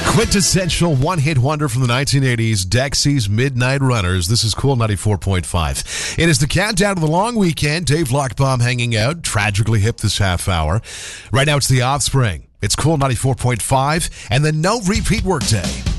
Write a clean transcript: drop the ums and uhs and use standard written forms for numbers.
Quintessential one-hit wonder from the 1980s, Dexy's Midnight Runners. This is Cool 94.5. It is the countdown to the long weekend. Dave Lockbaum hanging out, tragically hip this half hour. Right now it's The Offspring. It's Cool 94.5 and the no repeat workday.